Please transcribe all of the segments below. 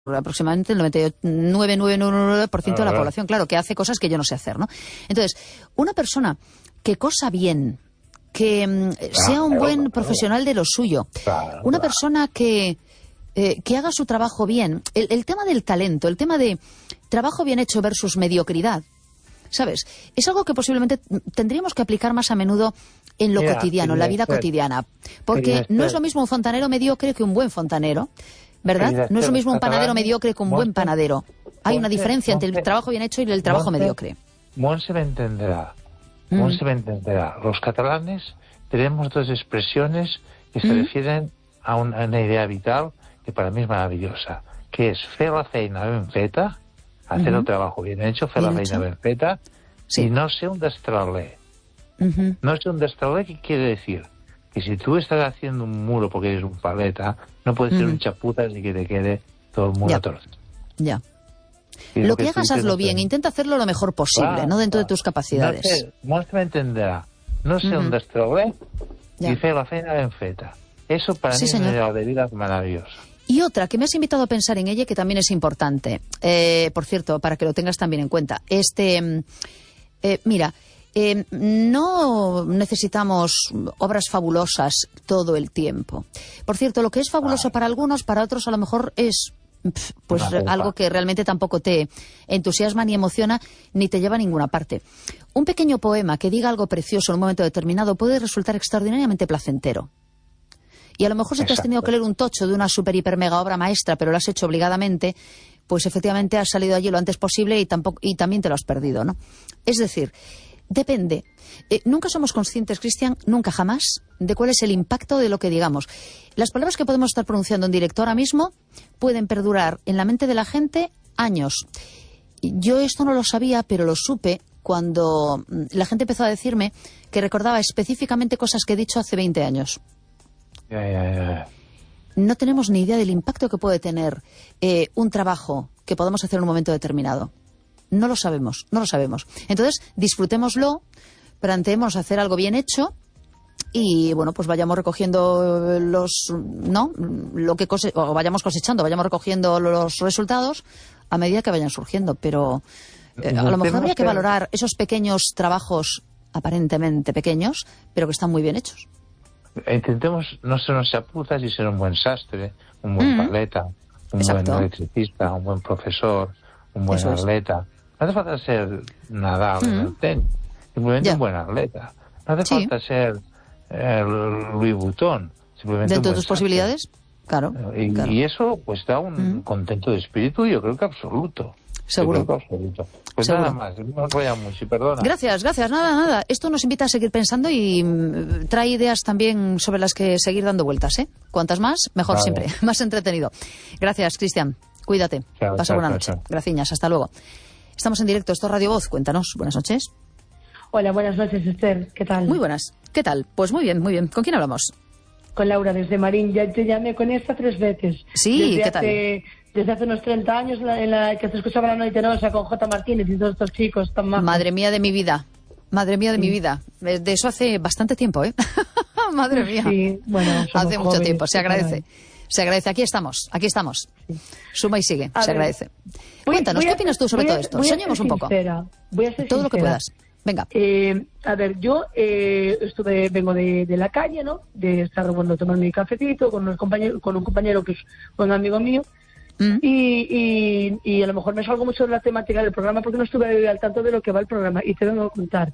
aproximadamente el 99,999% de la población, claro, que hace cosas que yo no sé hacer, ¿no? Entonces, una persona que cosa bien, que sea un buen profesional de lo suyo, una persona que haga su trabajo bien, el tema del talento, el tema de trabajo bien hecho versus mediocridad, ¿sabes? Es algo que posiblemente tendríamos que aplicar más a menudo en lo cotidiano, en la vida cotidiana, porque no es lo mismo un fontanero mediocre que un buen fontanero, ¿verdad? No es lo mismo un panadero mediocre que un buen panadero. Hay una diferencia entre el trabajo bien hecho y el trabajo mediocre. Monse me entenderá. Monse me entenderá. Los catalanes tenemos dos expresiones que se refieren a una idea vital que para mí es maravillosa, que es fer la feina ben feta, hacer el trabajo bien hecho, fer la feina ben feta, y no ser un destraler. No ser un destraler, ¿qué quiere decir? Que si tú estás haciendo un muro porque eres un paleta, no puedes ser un chaputas y que te quede todo el muro torcido. Ya. Lo que hagas, hazlo bien. Intenta hacerlo lo mejor posible, no dentro de tus capacidades. No se me entenderá. No ser un destraler y fer la feina ben feta. Eso para mí es un ideal de vida maravilloso. Y otra, que me has invitado a pensar en ella, que también es importante. Por cierto, para que lo tengas también en cuenta. Mira, no necesitamos obras fabulosas todo el tiempo. Por cierto, lo que es fabuloso para algunos, para otros a lo mejor es algo que realmente tampoco te entusiasma ni emociona ni te lleva a ninguna parte. Un pequeño poema que diga algo precioso en un momento determinado puede resultar extraordinariamente placentero. Y a lo mejor si te has tenido que leer un tocho de una super hiper mega obra maestra, pero lo has hecho obligadamente, pues efectivamente has salido allí lo antes posible y también te lo has perdido, ¿no? Es decir, depende. Nunca somos conscientes, Cristian, nunca jamás, de cuál es el impacto de lo que digamos. Las palabras que podemos estar pronunciando en directo ahora mismo pueden perdurar en la mente de la gente años. Yo esto no lo sabía, pero lo supe cuando la gente empezó a decirme que recordaba específicamente cosas que he dicho hace 20 años. No tenemos ni idea del impacto que puede tener un trabajo que podamos hacer en un momento determinado. No lo sabemos, no lo sabemos. Entonces, disfrutémoslo, planteemos hacer algo bien hecho y, bueno, pues vayamos recogiendo o vayamos cosechando, vayamos recogiendo los resultados a medida que vayan surgiendo. Pero a lo mejor habría que valorar esos pequeños trabajos, aparentemente pequeños, pero que están muy bien hechos. Intentemos no ser unos chaputas y ser un buen sastre, un buen paleta, un buen electricista, un buen profesor, un buen atleta. No hace falta ser Nadal en el tenis, simplemente un buen atleta. No hace falta ser Louis Vuitton, simplemente dentro de tus posibilidades, claro. Y eso pues da un contento de espíritu, yo creo que absoluto. Seguro. Pues seguro. Nada más, no enrolla mucho, perdona. Gracias, nada. Esto nos invita a seguir pensando y trae ideas también sobre las que seguir dando vueltas, ¿eh? Cuantas más, mejor siempre, más entretenido. Gracias, Cristian. Cuídate. Pasa buena noche. Graciñas, hasta luego. Estamos en directo, esto es Radio Voz. Cuéntanos, buenas noches. Hola, buenas noches, Esther. ¿Qué tal? Muy buenas. ¿Qué tal? Pues muy bien, muy bien. ¿Con quién hablamos? Con Laura, desde Marín. Ya te llamé con esta 3 veces. Sí, ¿qué tal? Desde hace unos 30 años en la que se escuchaba La Noite Nosa con J. Martínez y todos estos chicos tan majos. Madre mía de mi vida. Madre mía de mi vida. De eso hace bastante tiempo, ¿eh? Madre mía. Sí, bueno, hace mucho tiempo. Se agradece. Se agradece. Aquí estamos. Sí. Suma y sigue. Se agradece. Cuéntanos, ¿qué opinas tú sobre todo esto? Soñemos un poco. Voy a ser todo sincera. Lo que puedas. Venga. A ver, yo vengo de la calle, ¿no? De estar tomando mi cafetito con un compañero que es un amigo mío. Y a lo mejor me salgo mucho de la temática del programa porque no estuve al tanto de lo que va el programa y te vengo a contar.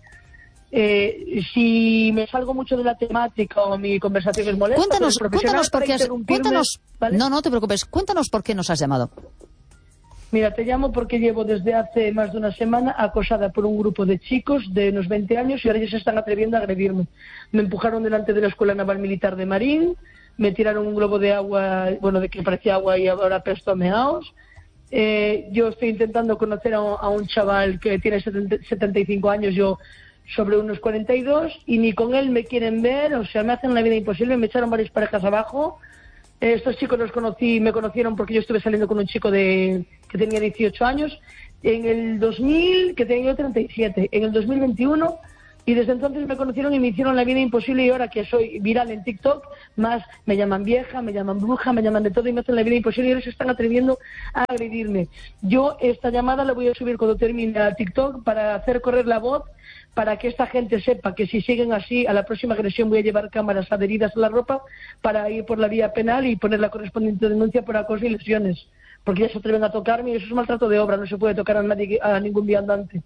Si me salgo mucho de la temática o mi conversación es molesta, cuéntanos ¿vale? No te preocupes, cuéntanos por qué nos has llamado. Mira, te llamo porque llevo desde hace más de una semana acosada por un grupo de chicos de unos 20 años y ahora ellos se están atreviendo a agredirme. Me empujaron delante de la Escuela Naval Militar de Marín, me tiraron un globo de agua, de que parecía agua y ahora apesto a meaos. Yo estoy intentando conocer a un chaval que tiene 75 años, yo sobre unos 42, y ni con él me quieren ver, o sea, me hacen la vida imposible, me echaron varias parejas abajo. Estos chicos me conocieron porque yo estuve saliendo con un chico que tenía 18 años, en el 2000, que tenía yo 37, en el 2021 Y desde entonces me conocieron y me hicieron la vida imposible, y ahora que soy viral en TikTok, más me llaman vieja, me llaman bruja, me llaman de todo y me hacen la vida imposible, y ahora se están atreviendo a agredirme. Yo esta llamada la voy a subir cuando termine a TikTok para hacer correr la voz, para que esta gente sepa que si siguen así, a la próxima agresión voy a llevar cámaras adheridas a la ropa para ir por la vía penal y poner la correspondiente denuncia por acoso y lesiones. Porque ya se atreven a tocarme y eso es maltrato de obra, no se puede tocar a nadie, a ningún viandante.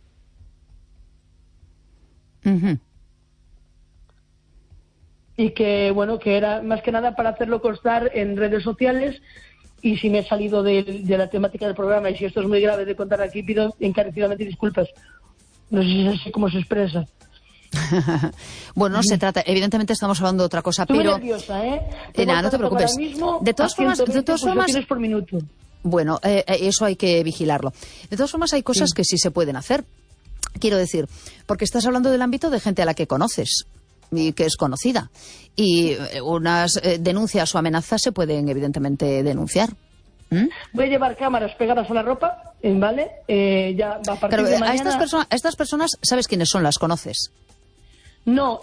Uh-huh. Y que, bueno, que era más que nada para hacerlo constar en redes sociales, y si me he salido de la temática del programa y si esto es muy grave de contar aquí, pido encarecidamente disculpas. No sé si es así como se expresa. Bueno, no se trata, evidentemente estamos hablando de otra cosa, Estoy pero... nerviosa, ¿eh? No te preocupes. De todas formas... por minuto. Bueno, eso hay que vigilarlo. De todas formas, hay cosas que sí se pueden hacer. Quiero decir, porque estás hablando del ámbito de gente a la que conoces y que es conocida. Y unas denuncias o amenazas se pueden, evidentemente, denunciar. Voy a llevar cámaras pegadas a la ropa, ¿vale? Ya a partir Pero de mañana... a estas personas, ¿sabes quiénes son? ¿Las conoces? No,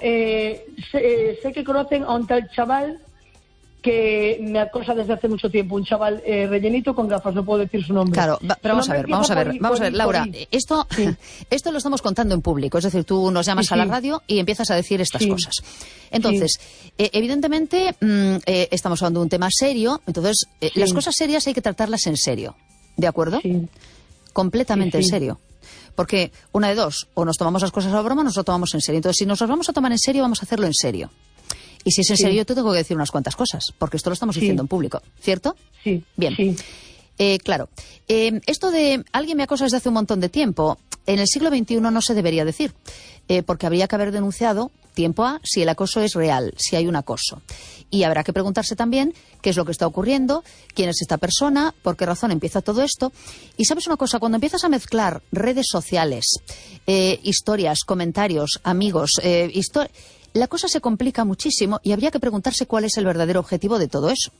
sé que conocen a un tal chaval que me acosa desde hace mucho tiempo, un chaval rellenito con gafas, no puedo decir su nombre. Claro, pero vamos a ver, Laura, esto lo estamos contando en público, es decir, tú nos llamas a la radio y empiezas a decir estas cosas. Entonces, evidentemente, estamos hablando de un tema serio, entonces, las cosas serias hay que tratarlas en serio, ¿de acuerdo? Sí. Completamente en serio. Porque una de dos, o nos tomamos las cosas a broma o nos lo tomamos en serio. Entonces, si nos las vamos a tomar en serio, vamos a hacerlo en serio. Y si es en serio, yo te tengo que decir unas cuantas cosas, porque esto lo estamos diciendo en público, ¿cierto? Sí. Bien. Sí. Claro. Esto de alguien me acosa desde hace un montón de tiempo, en el siglo XXI no se debería decir, porque habría que haber denunciado tiempo a si el acoso es real, si hay un acoso. Y habrá que preguntarse también qué es lo que está ocurriendo, quién es esta persona, por qué razón empieza todo esto. Y sabes una cosa, cuando empiezas a mezclar redes sociales, historias, comentarios, amigos, la cosa se complica muchísimo y habría que preguntarse cuál es el verdadero objetivo de todo eso.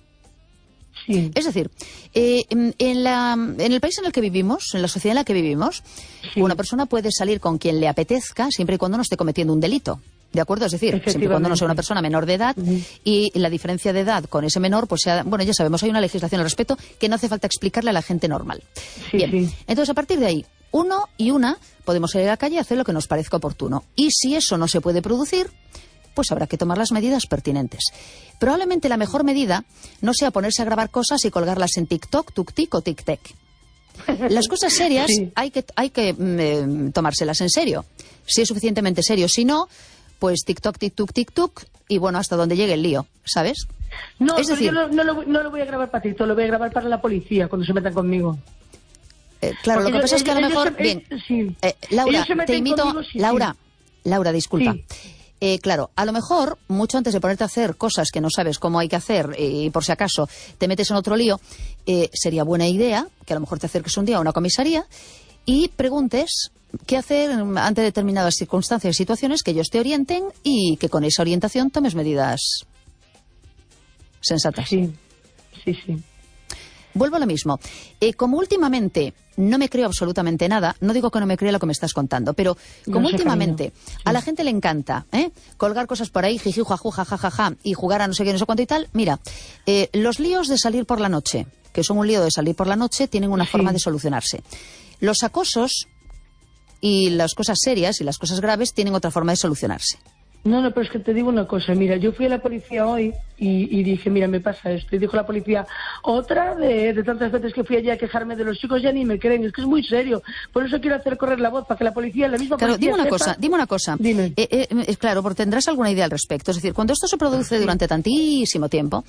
Sí. Es decir, en el país en el que vivimos, en la sociedad en la que vivimos, una persona puede salir con quien le apetezca siempre y cuando no esté cometiendo un delito. ¿De acuerdo? Es decir, siempre y cuando no sea una persona menor de edad y la diferencia de edad con ese menor, pues sea, bueno, ya sabemos, hay una legislación al respecto que no hace falta explicarle a la gente normal. Bien, entonces a partir de ahí, uno y una podemos salir a la calle y hacer lo que nos parezca oportuno. Y si eso no se puede producir, pues habrá que tomar las medidas pertinentes. Probablemente la mejor medida no sea ponerse a grabar cosas y colgarlas en TikTok, TukTik o TikTok. Las cosas serias hay que tomárselas en serio. Si es suficientemente serio, si no, pues TikTok, TikTok, TikTok y bueno, hasta donde llegue el lío, ¿sabes? No, es decir, yo no lo voy a grabar para TikTok, lo voy a grabar para la policía cuando se metan conmigo. Claro, porque lo que pasa es que a lo mejor... Laura, te invito... Conmigo, Laura, disculpa. Claro, a lo mejor, mucho antes de ponerte a hacer cosas que no sabes cómo hay que hacer y por si acaso te metes en otro lío, sería buena idea que a lo mejor te acerques un día a una comisaría y preguntes qué hacer ante determinadas circunstancias y situaciones, que ellos te orienten y que con esa orientación tomes medidas sensatas. Sí. Vuelvo a lo mismo. Como últimamente no me creo absolutamente nada, no digo que no me crea lo que me estás contando, pero como últimamente a la gente le encanta colgar cosas por ahí, jiji, jaju, jajajaja, y jugar a no sé qué, no sé cuánto y tal, mira, los líos de salir por la noche, que son un lío de salir por la noche, tienen una forma de solucionarse. Los acosos y las cosas serias y las cosas graves tienen otra forma de solucionarse. No, pero es que te digo una cosa, mira, yo fui a la policía hoy y dije, mira, me pasa esto, y dijo la policía, otra de tantas veces que fui allí a quejarme de los chicos, ya ni me creen, es que es muy serio, por eso quiero hacer correr la voz, para que la policía, la misma claro, policía dime una cosa, Dime. Claro, porque tendrás alguna idea al respecto, es decir, cuando esto se produce durante tantísimo tiempo,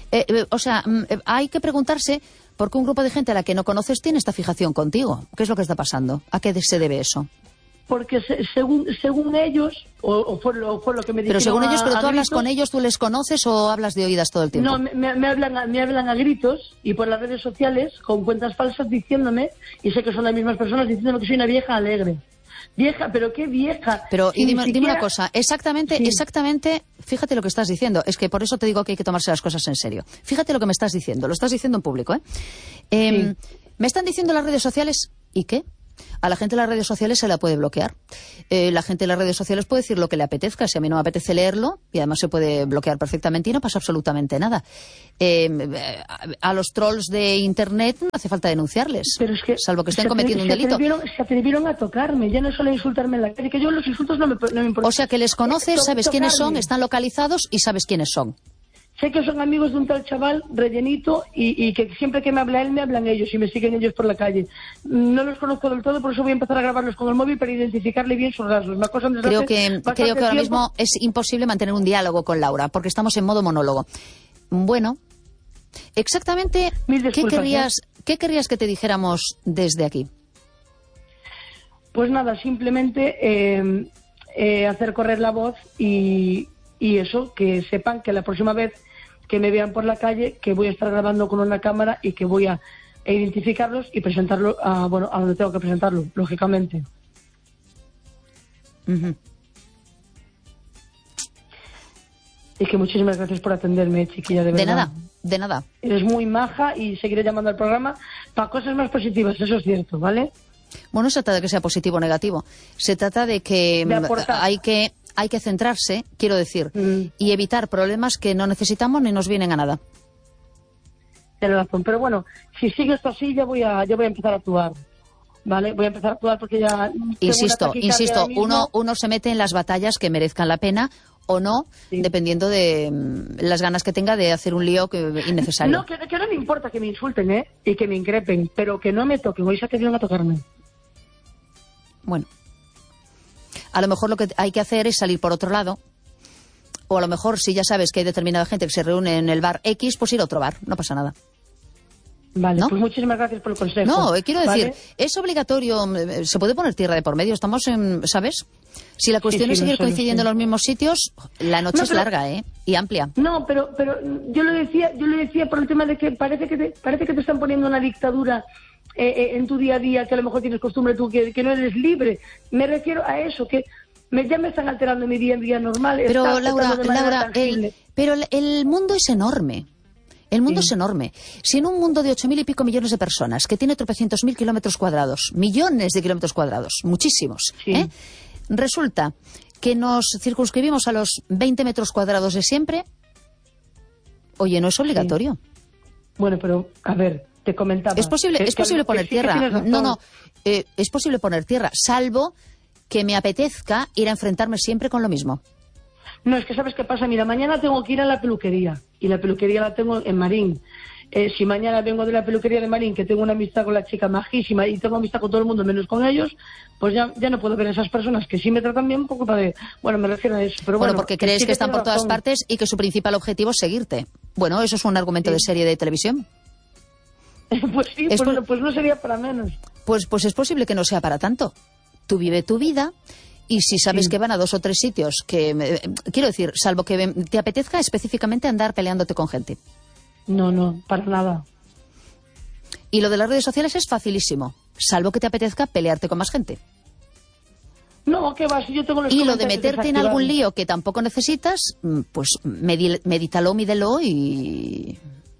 hay que preguntarse por qué un grupo de gente a la que no conoces tiene esta fijación contigo, ¿qué es lo que está pasando? ¿A qué se debe eso? Porque según ellos, o fue lo que me dijeron. Pero según ellos, ¿pero tú hablas gritos, con ellos, tú les conoces o hablas de oídas todo el tiempo? No, me hablan a gritos y por las redes sociales, con cuentas falsas diciéndome, y sé que son las mismas personas diciéndome que soy una vieja alegre. Vieja, pero qué vieja. Pero si dime siquiera... una cosa, exactamente, fíjate lo que estás diciendo, es que por eso te digo que hay que tomarse las cosas en serio. Fíjate lo que me estás diciendo, lo estás diciendo en público, Me están diciendo las redes sociales, ¿y qué? A la gente de las redes sociales se la puede bloquear. La gente de las redes sociales puede decir lo que le apetezca. Si a mí no me apetece leerlo, y además se puede bloquear perfectamente y no pasa absolutamente nada. A los trolls de Internet no hace falta denunciarles, pero es que, salvo que estén cometiendo un delito. Se atrevieron a tocarme, ya no solo insultarme en la calle, que yo los insultos no me importan. O sea que les conoces, sabes quiénes son, están localizados y sabes quiénes son. Sé que son amigos de un tal chaval rellenito y que siempre que me habla él, me hablan ellos y me siguen ellos por la calle. No los conozco del todo, por eso voy a empezar a grabarlos con el móvil para identificarle bien sus rasgos. Creo que ahora mismo es imposible mantener un diálogo con Laura, porque estamos en modo monólogo. Bueno, exactamente, ¿qué querrías que te dijéramos desde aquí? Pues nada, simplemente hacer correr la voz y eso, que sepan que la próxima vez que me vean por la calle, que voy a estar grabando con una cámara y que voy a identificarlos y presentarlo a donde tengo que presentarlo, lógicamente. Uh-huh. Y que muchísimas gracias por atenderme, chiquilla, de verdad. De nada. Eres muy maja y seguiré llamando al programa para cosas más positivas, eso es cierto, ¿vale? Bueno, no se trata de que sea positivo o negativo. Se trata de que hay que centrarse, quiero decir, y evitar problemas que no necesitamos ni nos vienen a nada. Tienes razón, pero bueno, si sigue esto así, ya voy a empezar a actuar, ¿vale? Voy a empezar a actuar porque ya... Insisto, uno se mete en las batallas que merezcan la pena o no, sí, dependiendo de las ganas que tenga de hacer un lío innecesario. No, que no me importa que me insulten, y que me increpen, pero que no me toquen. Hoy se atrevieron a tocarme. Bueno. A lo mejor lo que hay que hacer es salir por otro lado, o a lo mejor si ya sabes que hay determinada gente que se reúne en el bar X, pues ir a otro bar, no pasa nada. Vale, ¿no? Pues muchísimas gracias por el consejo. No, quiero decir, ¿vale? Es obligatorio, se puede poner tierra de por medio, estamos en, ¿sabes? Si la cuestión es seguir coincidiendo en los mismos sitios, la noche es larga, y amplia. No, pero yo lo decía por el tema de que parece que te están poniendo una dictadura en tu día a día, que a lo mejor tienes costumbre tú, que no eres libre. Me refiero a eso, que ya me están alterando mi día a día normal. Pero Laura, el mundo es enorme. El mundo es enorme. Si en un mundo de 8.000 y pico millones de personas, que tiene tropecientos mil kilómetros cuadrados, millones de kilómetros cuadrados, muchísimos, resulta que nos circunscribimos a los 20 metros cuadrados de siempre, oye, no es obligatorio. Bueno, pero, a ver, te comentaba... Es posible poner tierra. Es posible poner tierra, salvo que me apetezca ir a enfrentarme siempre con lo mismo. No, es que ¿sabes qué pasa? Mira, mañana tengo que ir a la peluquería, y la peluquería la tengo en Marín. Si mañana vengo de la peluquería de Marín, que tengo una amistad con la chica majísima y tengo amistad con todo el mundo menos con ellos, pues ya no puedo ver a esas personas que sí me tratan bien por culpa de... Bueno, me refiero a eso. Pero bueno, porque crees que están por todas partes y que su principal objetivo es seguirte. Bueno, eso es un argumento de serie de televisión. Pues sí, pues no sería para menos. Pues es posible que no sea para tanto. Tú vive tu vida... Y si sabes que van a 2 o 3 sitios que... quiero decir, salvo que te apetezca específicamente andar peleándote con gente. No, para nada. Y lo de las redes sociales es facilísimo, salvo que te apetezca pelearte con más gente. No, ¿qué va? Si yo tengo los y lo de meterte en algún lío que tampoco necesitas, pues medítalo, mídelo y...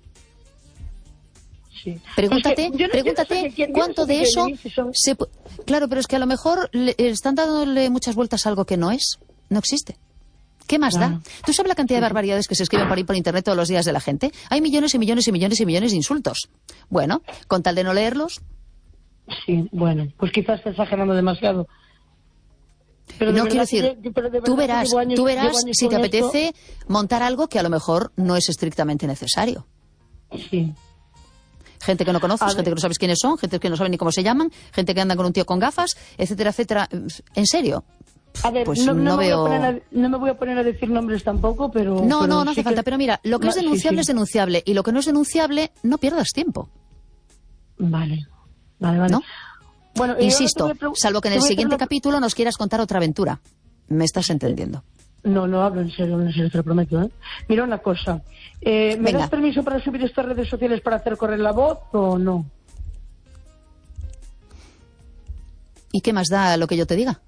Sí. Pregúntate cuánto de eso Claro, pero es que a lo mejor están dándole muchas vueltas a algo que no existe. ¿Qué más da? ¿Tú sabes la cantidad de barbaridades que se escriben por ahí por internet todos los días de la gente? Hay millones y millones y millones y millones de insultos. Bueno, con tal de no leerlos. Sí, bueno, pues quizás estás exagerando demasiado. Pero no, quiero decir, tú verás si te apetece montar algo que a lo mejor no es estrictamente necesario. Sí. Gente que no conoces, gente que no sabes quiénes son, gente que no sabe ni cómo se llaman, gente que anda con un tío con gafas, etcétera, etcétera. ¿En serio? A ver, pues no veo... no me voy a poner a decir nombres tampoco, pero... No hace falta. Pero mira, lo que es denunciable es denunciable, y lo que no es denunciable, no pierdas tiempo. Vale. ¿No? Bueno, insisto, salvo que en el siguiente capítulo nos quieras contar otra aventura. ¿Me estás entendiendo? No hablo en serio, te lo prometo, Mira una cosa, ¿me das permiso para subir estas redes sociales para hacer correr la voz o no? ¿Y qué más da lo que yo te diga?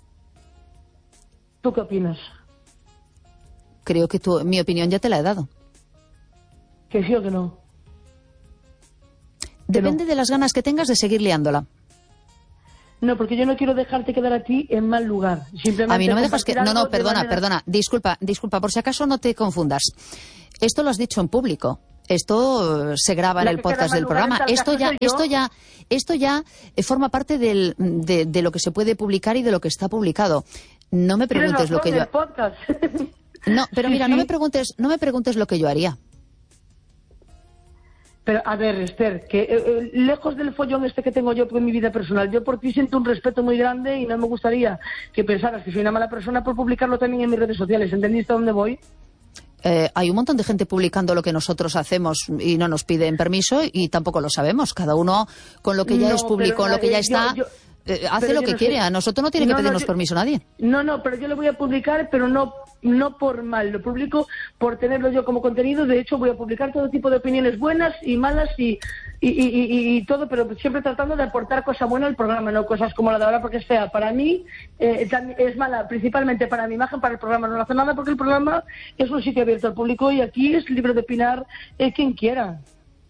¿Tú qué opinas? Creo que mi opinión ya te la he dado. ¿Que sí o que no? Depende de las ganas que tengas de seguir liándola. No, porque yo no quiero dejarte quedar a ti en mal lugar. Simplemente a mí no me dejas que... No, perdona. Disculpa, por si acaso no te confundas. Esto lo has dicho en público. Esto se graba en el podcast del programa. Esto ya forma parte de lo que se puede publicar y de lo que está publicado. No me preguntes lo que yo... No, pero mira, no me preguntes lo que yo haría. Pero, a ver, Esther, que lejos del follón que tengo yo en mi vida personal, yo por ti siento un respeto muy grande y no me gustaría que pensaras que soy una mala persona por publicarlo también en mis redes sociales. ¿Entendiste a dónde voy? Hay un montón de gente publicando lo que nosotros hacemos y no nos piden permiso y tampoco lo sabemos. Cada uno con lo que ya es público, con lo que ya está... hace lo que quiere. A nosotros no tiene que pedirnos permiso nadie. No, pero yo lo voy a publicar, pero no por mal. Lo publico por tenerlo yo como contenido. De hecho, voy a publicar todo tipo de opiniones buenas y malas y todo, pero siempre tratando de aportar cosas buenas al programa, no cosas como la de ahora, porque es fea. Para mí es mala, principalmente para mi imagen, para el programa. No hace nada porque el programa es un sitio abierto al público y aquí es libre de opinar quien quiera.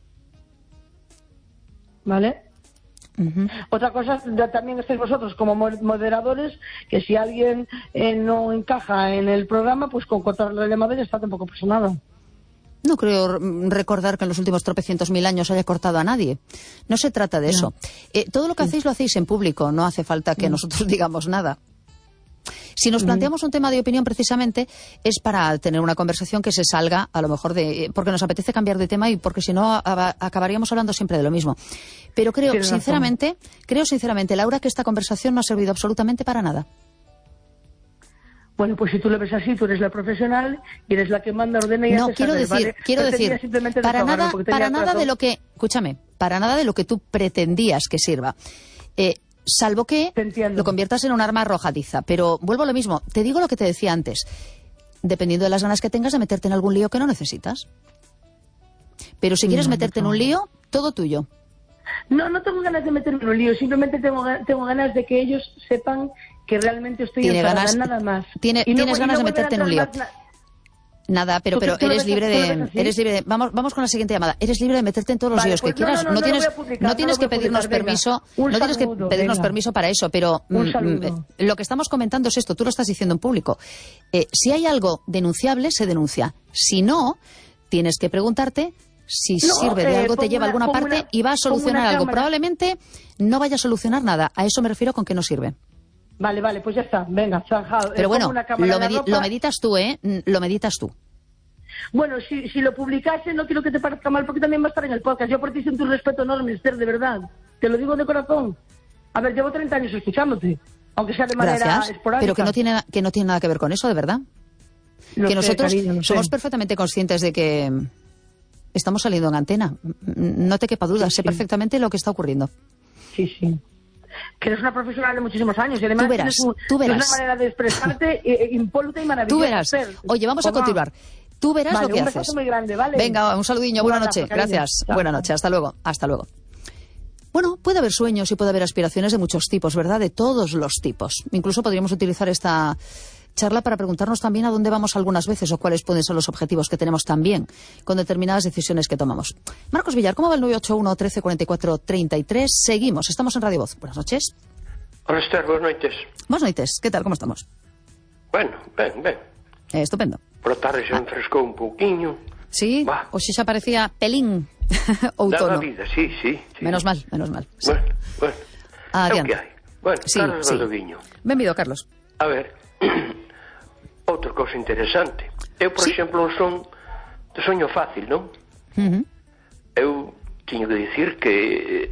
¿Vale? Otra cosa, también estáis vosotros como moderadores, que si alguien no encaja en el programa, pues con cortarle la llamada ya está, tampoco pasa nada. No creo recordar que en los últimos tropecientos mil años haya cortado a nadie. No se trata de eso. Todo lo que hacéis lo hacéis en público, no hace falta que nosotros digamos nada. Si nos planteamos un tema de opinión precisamente es para tener una conversación que se salga a lo mejor porque nos apetece cambiar de tema y porque si no acabaríamos hablando siempre de lo mismo. Pero creo sinceramente, Laura, que esta conversación no ha servido absolutamente para nada. Bueno, pues si tú lo ves así, tú eres la profesional y eres la que manda, ordena y hace saber, ¿vale? Quiero decir, para nada de lo que, escúchame, para nada de lo que tú pretendías que sirva. Salvo que lo conviertas en un arma arrojadiza. Pero vuelvo a lo mismo. Te digo lo que te decía antes. Dependiendo de las ganas que tengas de meterte en algún lío que no necesitas. Pero si quieres meterte en un lío, todo tuyo. No tengo ganas de meterme en un lío. Simplemente tengo ganas de que ellos sepan que realmente estoy enfadada, nada más. Tienes ganas de meterte en un lío. Nada, pero eres libre de... Vamos con la siguiente llamada. Eres libre de meterte en todos los líos que quieras. No tienes que pedirnos permiso. No tienes que pedirnos permiso para eso, pero lo que estamos comentando es esto. Tú lo estás diciendo en público. Si hay algo denunciable, se denuncia. Si no, tienes que preguntarte si sirve de algo, te lleva a alguna parte y va a solucionar algo. Probablemente no vaya a solucionar nada. A eso me refiero con que no sirve. Vale, pues ya está, venga, zanjado. Pero bueno, lo meditas tú, Lo meditas tú. Bueno, si lo publicase, no quiero que te parezca mal, porque también va a estar en el podcast. Yo por ti siento un respeto enorme, Esther, de verdad. Te lo digo de corazón. A ver, llevo 30 años escuchándote, aunque sea de manera esporádica. Pero que no tiene nada que ver con eso, de verdad. Que nosotros somos perfectamente conscientes de que estamos saliendo en antena. No te quepa duda, sé perfectamente lo que está ocurriendo. Sí. Que eres una profesional de muchísimos años y además tú verás. Tienes una manera de expresarte impoluta y maravillosa. Tú verás. Oye, vamos a continuar. Tú verás lo que haces. Un beso muy grande, ¿vale? Venga, un saludiño, buena noche. Gracias. Buena noche, hasta luego. Bueno, puede haber sueños y puede haber aspiraciones de muchos tipos, ¿verdad? De todos los tipos. Incluso podríamos utilizar esta charla para preguntarnos también a dónde vamos algunas veces o cuáles pueden ser los objetivos que tenemos también con determinadas decisiones que tomamos. Marcos Villar, ¿cómo va el 981 13 44 33? Seguimos, estamos en Radio Voz. Buenas noches. Hola, Esther, buenas noches. Buenas noches, ¿qué tal? ¿Cómo estamos? Bueno, ben. Estupendo. Por la tarde se enfrescou un pouquiño. Sí, o si xa parecía pelín outono. Da vida, sí. Menos mal. Sí. Bueno. Adiante. É o que hai. Bueno, sí, Carlos Valdoviño. Benvido, Carlos. A ver, outra cousa interesante. Eu, por exemplo, non son de soño fácil, non? Eu teño que dicir que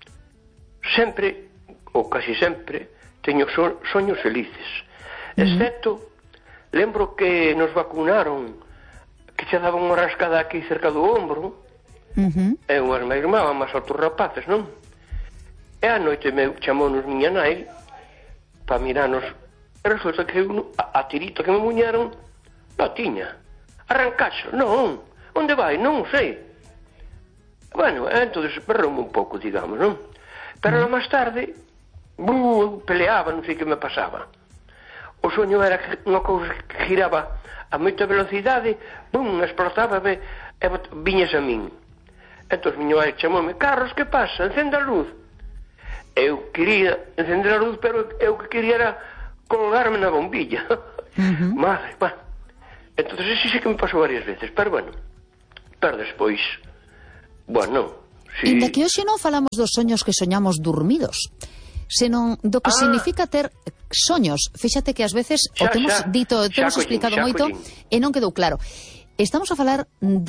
sempre, ou casi sempre, teño soños felices. Excepto, lembro que nos vacunaron, que xa daban unha rascada aquí cerca do ombro, e unhas máis irmá, máis outros rapaces, non? E a noite me chamounos miña nai para mirarnos. E resulta que a tirita que me muñaron non tiña. Arrancaxo, non. Onde vai? Non sei. Bueno, entonces perroume un pouco, digamos, non? Pero máis tarde, peleaba, non sei que me pasaba. O soño era unha cousa que giraba a moita velocidade, explotaba e viñas a min. Entón, miña vai chamoume: Carlos, que pasa? Encende a luz. eu quería encender a luz, pero eu que quería era colgarme na bombilla. Madre, bueno. Entonces, sí que me pasou varias veces, pero bueno. Pero despois, bueno, sí. Inda que hoxe non falamos dos soños que soñamos dormidos, senón do que significa ter soños. Fíxate que ás veces o temos dito, temos explicado moito e non quedou claro. Estamos a falar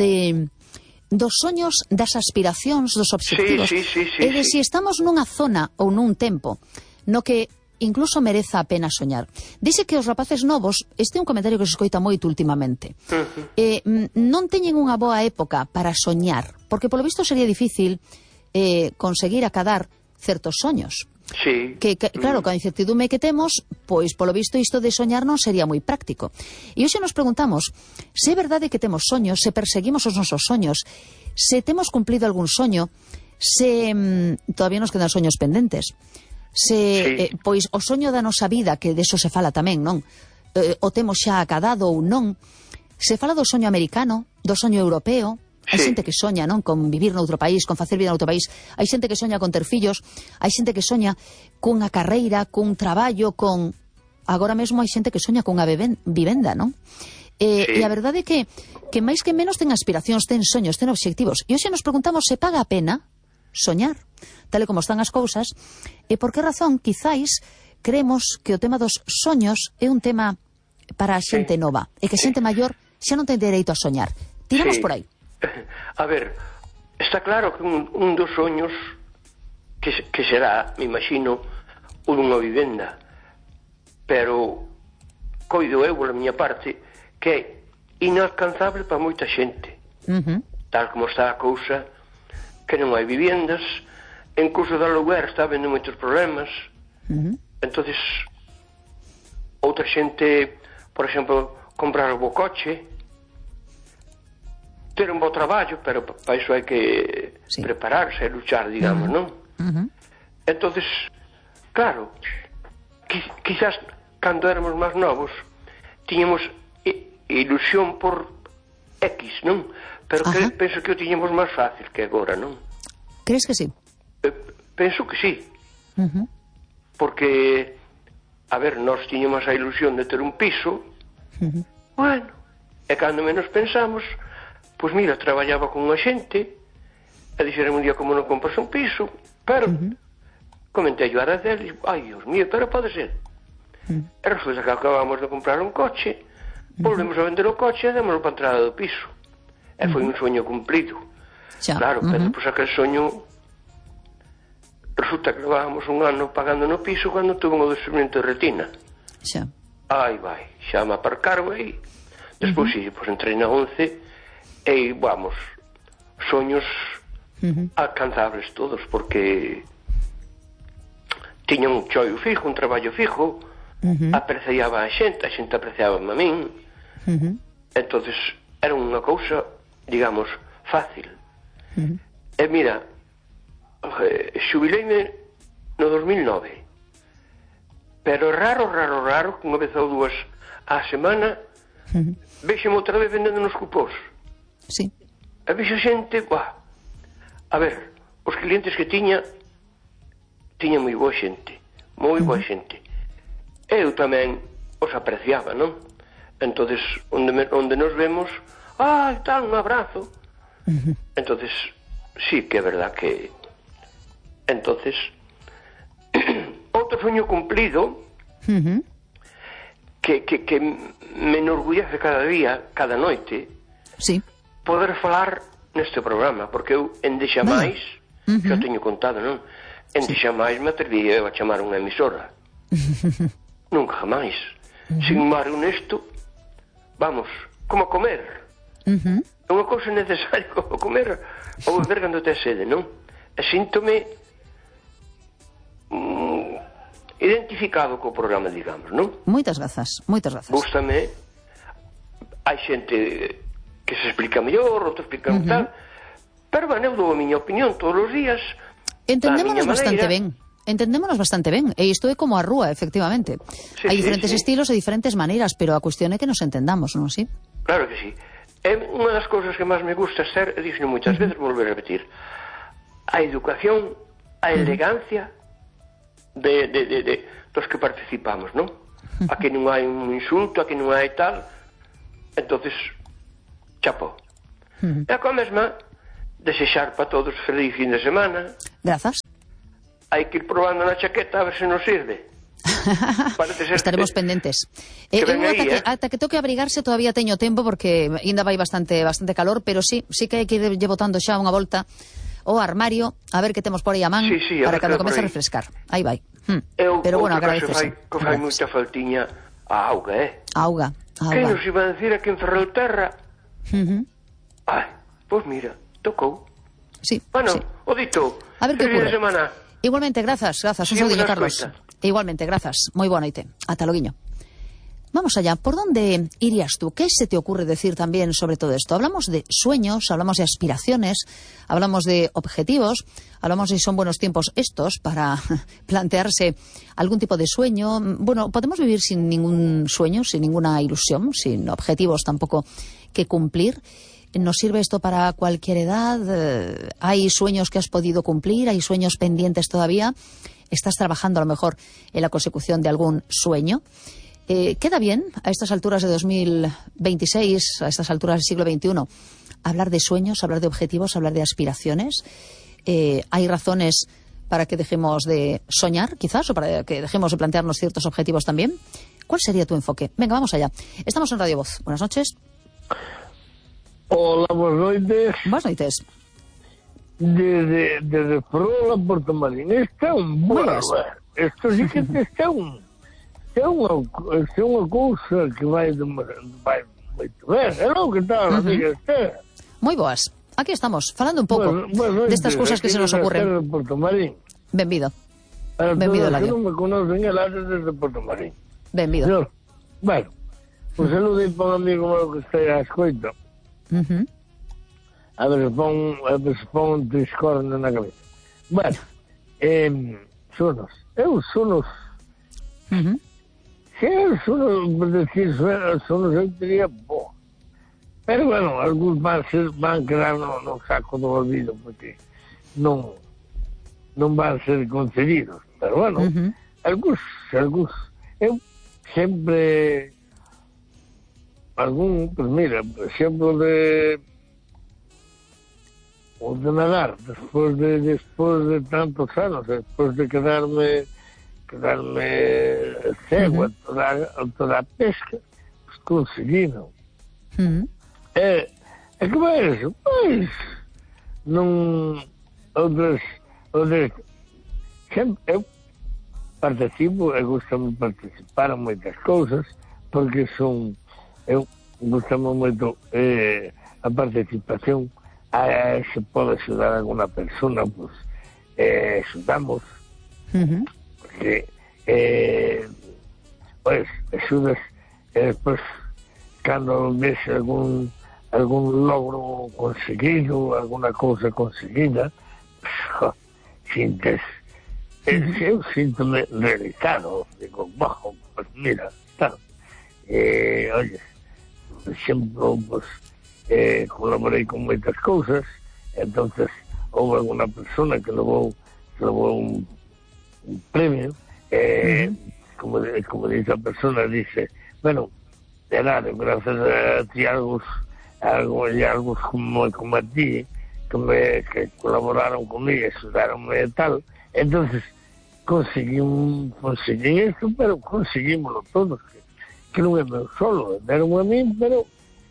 dos soños, das aspiracións, dos obxectivos, e de se estamos nunha zona ou nun tempo no que incluso mereza a pena soñar. Dice que os rapaces novos, este é un comentario que se escoita moito últimamente, non teñen unha boa época para soñar, porque polo visto sería difícil conseguir acadar certos soños. Sí. Que claro, con a incertidume que temos, pois polo visto isto de soñar non sería moi práctico. E hoxe nos preguntamos se é verdade que temos soños, se perseguimos os nosos soños, se temos cumplido algún soño, se todavía nos quedan soños pendentes, se pois o soño da nosa vida, que deso se fala tamén, non? O temos xa acadado ou non. Se fala do soño americano, do soño europeo. Hai xente que soña, non, con vivir noutro país, con facer vida noutro país. Hai xente que soña con ter fillos, hai xente que soña cunha carreira, cun traballo, con... Agora mesmo hai xente que soña cunha vivenda, non? E a verdade é que máis que menos ten aspiracións, ten soños, ten obxectivos. E hoxe nos preguntamos se paga a pena soñar, tal e como están as cousas, e por que razón, quizáis, creemos que o tema dos soños é un tema para a xente nova, e que a xente maior xa non ten dereito a soñar. Tiramos por aí. A ver, está claro que un dos soños que será, me imagino, o dunha vivenda, pero coido eu, pola miña parte, que é inalcanzable para moita xente. Tal como está a cousa, que non hai vivendas, incluso de aluguer está habendo moitos problemas. Entonces, outra xente, por exemplo, comprar un bo coche, ter un bo traballo, pero para iso hai que prepararse e luchar, digamos, non? Entonces, claro, quizás cando éramos máis novos tiñamos ilusión por X, non? Pero penso que o tiñamos máis fácil que agora, non? Crees que sí? Penso que sí. Porque, a ver, nós tiñamos a ilusión de ter un piso, bueno, e cando menos pensamos, pois mira, traballaba con unha xente, e dixeron un día como non compras un piso, pero comentei yo a dele, ai, Dios mío, pero pode ser. E resulta que acabamos de comprar un coche, volvemos a vender o coche e démoslo para a entrada do piso. E foi un soño cumplido. Claro, pero depois aquel soño resulta que levábamos un ano pagando no piso cando tuve un desprendimento de retina. Ai, vai, xa me aparcaron aí. Despois entrei na 11 e, vamos, soños alcanzables todos, porque tiña un choio fijo, un traballo fijo, apreciaba a xente apreciaba a min. Entonces era unha cousa, digamos, fácil. E mira, xubileime no 2009, pero raro, que unha vez ou dúas á semana vexeme outra vez vendendo nos cupós. E vexo xente, a ver, os clientes que tiña moi boa xente, moi boa xente. Eu tamén os apreciaba, non? Entonces, onde nos vemos, tal, un abrazo. Entonces, sí que é verdad que... Entonces, outro soño cumplido que me enorgullece cada día, cada noite, poder falar neste programa, porque eu en Deixamais, xa teño contado, non? En Deixamais me atreví a chamar unha emisora. Nunca jamais. Sin embargo, nesto, vamos, como comer. É unha cousa necesaria como comer ou beber cando te sede, non? E síntome identificado co programa, digamos, non? Moitas grazas, moitas grazas. Gústame, hai xente que se explica mellor, outro explica tal, pero, bueno, eu dou a miña opinión todos os días. Entendémonos bastante ben. Entendémonos bastante ben, e isto é como a rúa, efectivamente. Hai diferentes estilos e diferentes maneiras, pero a cuestión é que nos entendamos, non así? Claro que sí. É unha das cousas que máis me gusta ser, e dixo moitas veces, volver a repetir, a educación, a elegancia dos que participamos, non? Aquí non hai un insulto, aquí non hai tal, entonces chapo. E a coa mesma desexar para todos feliz fin de semana. Grazas. Hai que ir probando na chaqueta a ver se nos sirve. Estaremos pendentes. Ata que toque abrigarse todavía teño tempo porque ainda vai bastante calor, pero sí que hai que ir botando xa unha volta o armario a ver que temos por aí a man para cando comece a refrescar. Aí vai. Pero bueno, agradecese. Que fai moita faltiña a auga, Auga. Que nos iba a decir aquí en Ferrolterra? Ai, pois mira, tocou. Sí. Bueno, o dito. A ver que ocurre. Semana. Igualmente, grazas. Un saludiño, Carlos. Igualmente, grazas. Moi boa noite. Ata loguiño. Vamos allá. ¿Por dónde irías tú? ¿Qué se te ocurre decir también sobre todo esto? Hablamos de sueños, hablamos de aspiraciones, hablamos de objetivos, hablamos de si son buenos tiempos estos para plantearse algún tipo de sueño. Bueno, podemos vivir sin ningún sueño, sin ninguna ilusión, sin objetivos tampoco que cumplir. ¿Nos sirve esto para cualquier edad? ¿Hay sueños que has podido cumplir? ¿Hay sueños pendientes todavía? ¿Estás trabajando a lo mejor en la consecución de algún sueño? ¿Queda bien a estas alturas de 2026, a estas alturas del siglo XXI, hablar de sueños, hablar de objetivos, hablar de aspiraciones? ¿Hay razones para que dejemos de soñar, quizás, o para que dejemos de plantearnos ciertos objetivos también? ¿Cuál sería tu enfoque? Venga, vamos allá. Estamos en Radio Voz. Buenas noches. Hola, buenas noites. Buenas noites. Desde Ferrol a Porto Marín. Está un bueno. Esto sí que está unha cousa que vai moito ben. É o que está a amiga Esther. Moi boas. Aquí estamos, falando un pouco destas cousas que se nos ocurren. Porto Marín. Benvido. Benvido, Ladio. Non me conocen el área desde Porto Marín. Benvido. Bueno, un saludo para un amigo meu que está a escoita. A ver se pon un triscorno na cabeza. Bueno, sonos. Se eu sonos, decir sonos, eu diría bo. Pero, bueno, algúns van quedar no saco do olvido, porque non van ser concedidos. Pero, bueno, algúns. Eu sempre... pues mira, por exemplo, o de nadar, despois de tantos anos, despois de quedarme cego a toda a pesca, pues conseguido. É que vai eso, pois non outras sempre eu participo e gustame participar en moitas cousas porque eu gustame moito a participación. Se pode axudar a alguna persona, pues axudamos, porque pues axudas e despois cando ves algún logro conseguido, alguna cousa conseguida, pues, sintes eu síntome realizado, digo, bajo, pues mira, está oye, por exemplo, pues colaborei con moitas cousas, entonces houve alguna persona que levou un premio, como dice a persona, dice, bueno, gracias a ti algos como a ti que colaboraron conmigo, axudaronme e tal, entonces conseguí isto, pero conseguímoslo todos, que non é meu solo, deronme a min, pero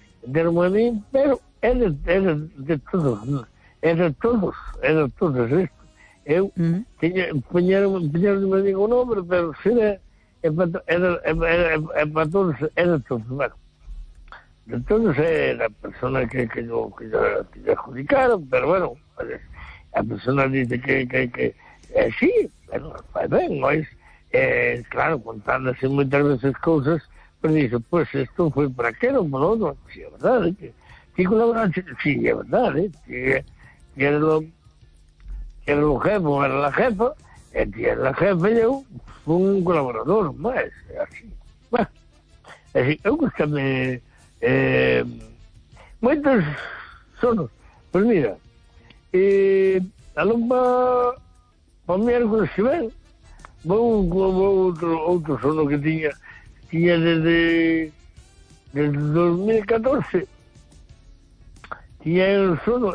é de todos isto. Eu poñeronme digo o nombre, pero se é para todos, é de todos. Bueno, de todos é a persona que adjudicaron, pero bueno, a persona dice que sí, pero fai ben, non é? Claro, contándose moitas veces cousas, pero dice, pues esto foi para qué, non para outro. Sí, é verdade, que colaboraste, sí, é verdade, que era o jefe, ou era la jefa, e que era la jefa e eu fui un colaborador, máis, así. Bueno, así, eu gustame moitos sonos. Pois mira, algo para o miércoles que ven, outro sono que tiña desde 2014. Tiña un sono,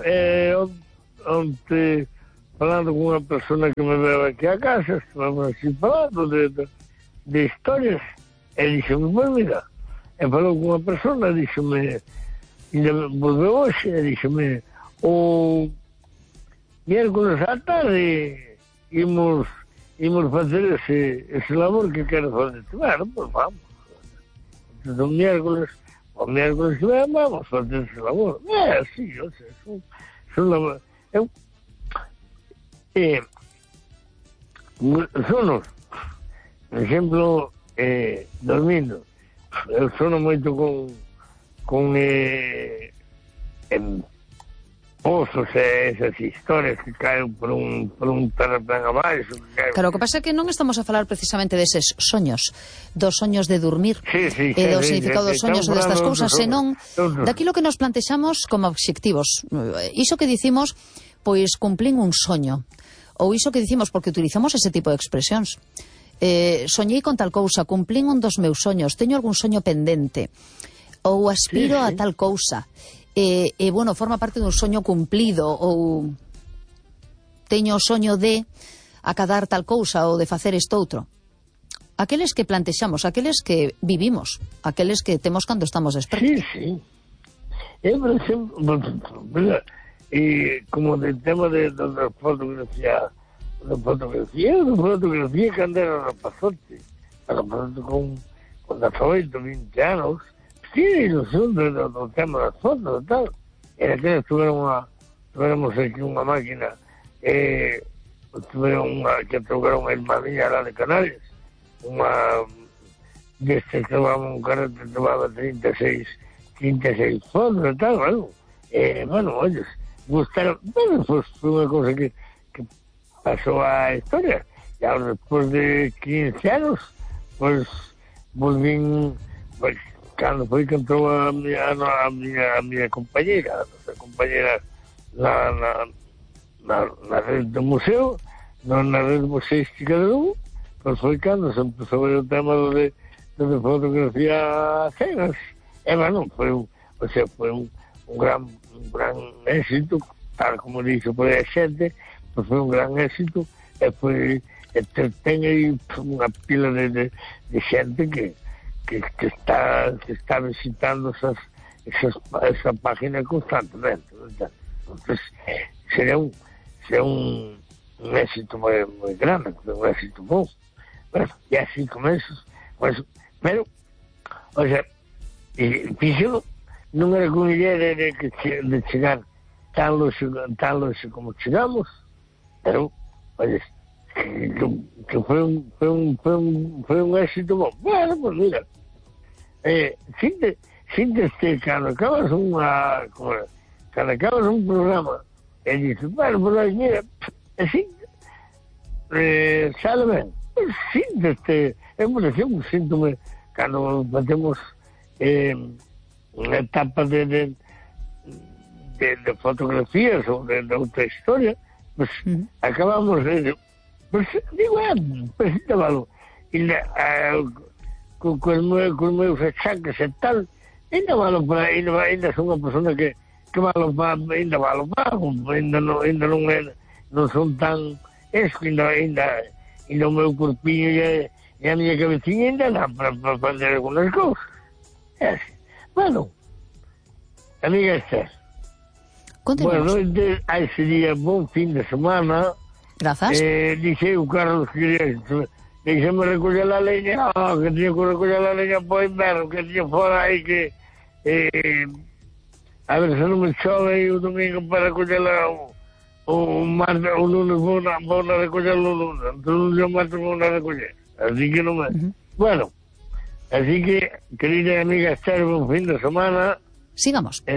onte falando con unha persona que me veo aquí a casa, estivamos así falando de historias, e dixeme, pois mira, e falou con unha persona, dixeme, e volveu hoxe, e dixeme, o miércoles á tarde imos facer ese labor que quero facer. Bueno, pois vamos. Entonces, o miércoles que ven, vamos facer ese labor. Sí, o sea, son labor. Sonos, por exemplo, dormindo. Eu sono moito con pozos e esas historias que caen por un terraplén abaixo. Claro, o que pasa é que non estamos a falar precisamente deses soños, dos soños de dormir, e do significado dos soños e destas cousas, senón daquilo que nos plantexamos como obxectivos. Iso que dicimos, pois cumplín un soño, ou iso que dicimos porque utilizamos ese tipo de expresións. Soñei con tal cousa, cumplín un dos meus soños, teño algún soño pendente, ou aspiro a tal cousa. Bueno, forma parte dun soño cumplido, ou teño o soño de acadar tal cousa ou de facer isto outro. Aqueles que plantexamos, aqueles que vivimos, aqueles que temos cando estamos despertos. Sí. Por exemplo, como del tema de fotografía cando era rapazote con 18, 20 anos, tiene ilusión do tema das fotos e tal. Era que tuveramos aquí unha máquina, que trouxeron a irmá miña lá de Canarias, unha destes que levaba un carrete, levaba 36 fotos e tal, bueno, olles, gustaron, bueno, pues foi unha cosa que pasou a historia, e ahora despois de 15 anos, pues volvín, pues, cando foi que entrou a miña compañeira, a nosa compañeira na rede do museo, na rede museística de Lugo, pois foi cando se empezou o tema de fotografía cenas. Bueno, foi un gran éxito, tal como dixo por aí a xente, pois foi un gran éxito, e ten aí unha pila de xente que está visitando esa página constantemente. Entonces, sería un éxito muy grande, un éxito bom. Bueno, y así como eso, pues, pero, o sea, fíjalo, non era con idea de chegar tan longe como chegamos, pero, oye, que foi un éxito bom. Bueno, pues mira, síntese cando acabas un programa e dices, bueno, pues mira, sale ben, síntese. Por exemplo, síntome cando facemos unha etapa de fotografías ou de outra historia, pues acabamos de, pues digo, presentávalo con meus achaques e tal, ainda valo para aí, ainda son unha persona que valo para, ainda non son tan ainda o meu corpiño e a miña cabeciña ainda dá para fazer algunas cousas. Bueno, amiga Esther, continuamos. Bueno, ese día, bon fin de semana. Grazas. Dixe o Carlos que deixame recoller a leña, que tiña que recoller a leña para o inverno, que tiña fora aí que a ver se non me chove o domingo para recoller o martes, o lunes vou na recoller o lunes, entón o martes vou na recoller, así que non me... Bueno, así que, querida amiga Esther, bon fin de semana. Sigamos.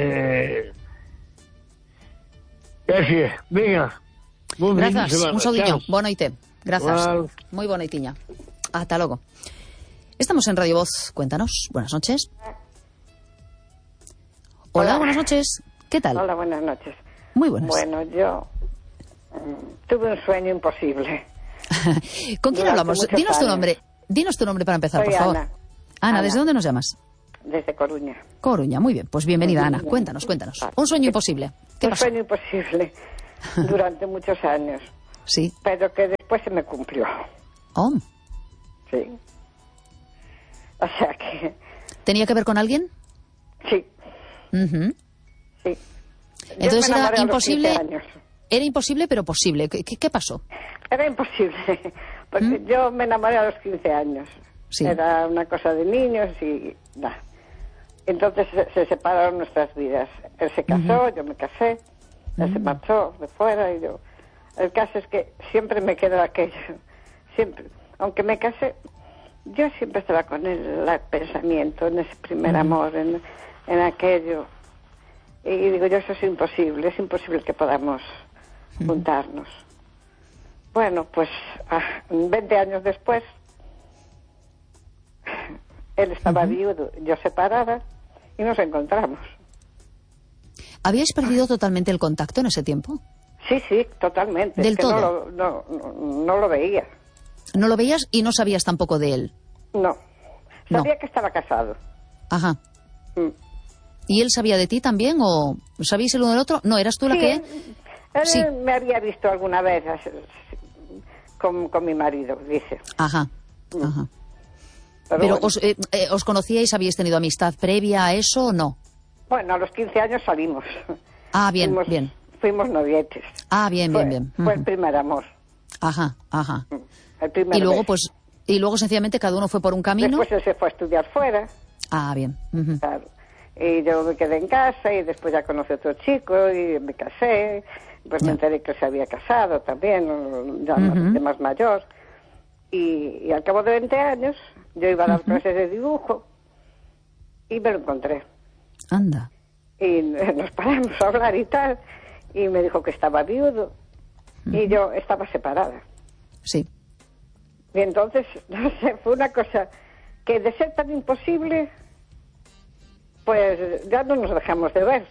Así é, venga. Grazas, un saudiño, boa noite. Grazas, moi boa noitiña. Ata logo. Estamos en Radio Voz, cuéntanos. Buenas noches. Hola, buenas noches. ¿Qué tal? Hola, buenas noches. Muy buenas. Bueno, yo tuve un sueño imposible. ¿Con quién hablamos? Dinos tu nombre para empezar, Soy por favor. Ana. Ana, ¿desde dónde nos llamas? Desde Coruña. Coruña, muy bien. Pues bienvenida, Ana. Cuéntanos. Un sueño imposible. ¿Qué pasó? Un sueño imposible durante muchos años. Sí. Pero que después se me cumplió. Oh. Sí. O sea que... ¿Tenía que ver con alguien? Sí. Sí. Entonces era imposible. Era imposible, pero posible. ¿Qué pasó? Era imposible. Porque yo me enamoré a los 15 años. Sí. Era una cosa de niños y nada. Entonces se separaron nuestras vidas. Él se casó, yo me casé. Él se marchó de fuera y yo... El caso es que siempre me quedó aquello. Siempre. Aunque me casé, yo siempre estaba con el pensamiento, en ese primer amor, en aquello. Y digo yo, eso es imposible que podamos juntarnos. Bueno, pues 20 años después, él estaba viudo, yo separada, y nos encontramos. ¿Habíais perdido totalmente el contacto en ese tiempo? Sí, totalmente. ¿Del todo? No lo veía. ¿No lo veías y no sabías tampoco de él? No. Sabía que estaba casado. Ajá. ¿Y él sabía de ti también o sabíais el uno del otro? No, ¿eras tú la que...? Él me había visto alguna vez con mi marido, dice. Ajá. Pero bueno. ¿Os conocíais, habíais tenido amistad previa a eso o no? Bueno, a los 15 años salimos. Ah, bien, bien. Fuimos novietes. Ah, bien. Fue el primer amor. Ajá. El primer y luego, y luego sencillamente cada uno fue por un camino. Después él se fue a estudiar fuera. Ah, bien. Claro. Y yo me quedé en casa y después ya conocí a otro chico y me casé. Pues me enteré que él se había casado también, ya de más mayor. Y al cabo de 20 años yo iba a dar clases de dibujo y me lo encontré. Anda. Y nos paramos a hablar y tal. Y me dijo que estaba viudo y yo estaba separada. Sí. Y entonces, no sé, fue una cosa que de ser tan imposible, pues ya no nos dejamos de ver.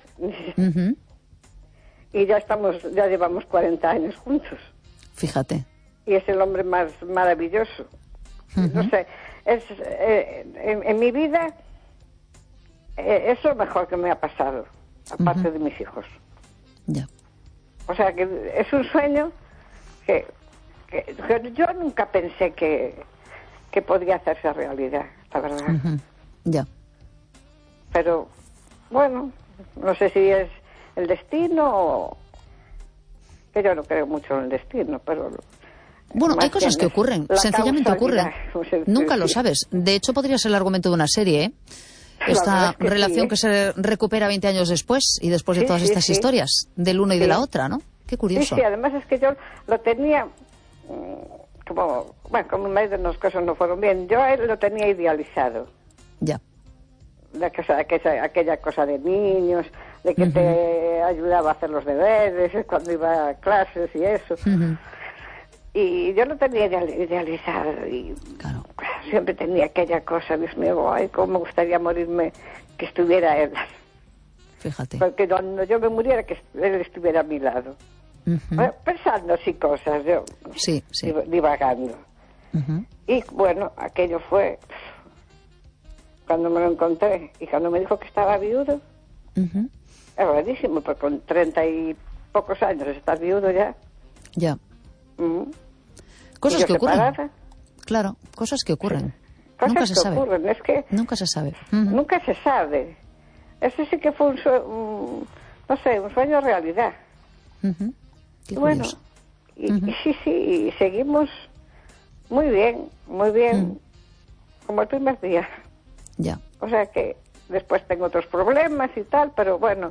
Y ya llevamos 40 años juntos. Fíjate. Y es el hombre más maravilloso. No sé, en mi vida es lo mejor que me ha pasado, aparte de mis hijos. Ya. O sea, que es un sueño que yo nunca pensé que podría hacerse realidad, la verdad. Ya. Pero, bueno, no sé si es el destino o... Que yo no creo mucho en el destino, pero... Bueno, hay cosas que ocurren, sencillamente ocurren. Nunca lo sabes. De hecho, podría ser el argumento de una serie, ¿eh? Esta relación que se recupera 20 años después y después de todas estas historias del uno y de la otra, ¿no? Qué curioso. Sí, además es que yo lo tenía como con mi marido las cosas no fueron bien. Yo a él lo tenía idealizado. Ya. Aquella cosa de niños, de que te ayudaba a hacer los deberes cuando iba a clases y eso. Y yo lo tenía idealizado y claro. Siempre tenía aquella cosa, Dios mío, ay, cómo me gustaría morirme que estuviera él. Fíjate. Porque cuando yo me muriera que él estuviera a mi lado. Pensando así cosas, yo divagando. Y bueno, aquello fue cuando me lo encontré y cuando me dijo que estaba viudo. Es rarísimo, porque con 30 y pocos años estás viudo ya. Ya. Cosas que ocurren. Claro, cosas que ocurren. Nunca se sabe. Es que nunca se sabe. Nunca se sabe. Eso sí que fue un sueño realidad. Qué bueno, y sí, seguimos muy bien, como el primer día. Ya. O sea que después tengo otros problemas y tal, pero bueno,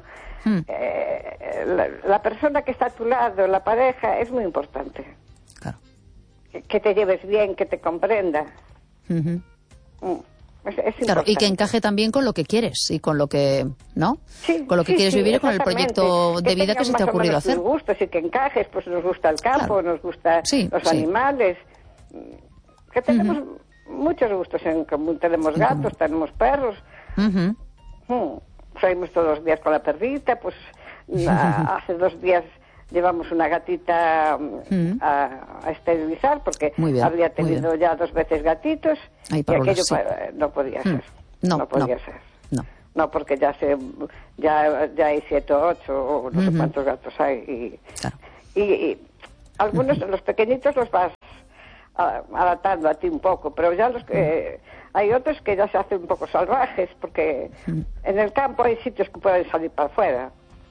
la persona que está a tu lado, la pareja, es muy importante. Claro. Que te lleves bien, que te comprenda. Es claro, y que encaje también con lo que quieres y con lo que, ¿no? Sí, con lo que quieres vivir y con el proyecto de vida que se te ha ocurrido hacer. Nos gusta, sí, que encajes, pues nos gusta el campo, nos gustan los animales, que tenemos muchos gustos en común. Tenemos gatos, tenemos perros. Salimos todos los días con la perrita, pues hace 2 días llevamos una gatita a esterilizar, porque había tenido ya 2 veces gatitos. Ay, y aquello no podía ser. No podía ser. No, porque ya hay 7 o 8 o no sé cuántos gatos hay. Y algunos, los pequeñitos, los vas adaptando a ti un poco, pero ya los que hay otros que ya se hacen un poco salvajes, porque en el campo hay sitios que pueden salir para afuera.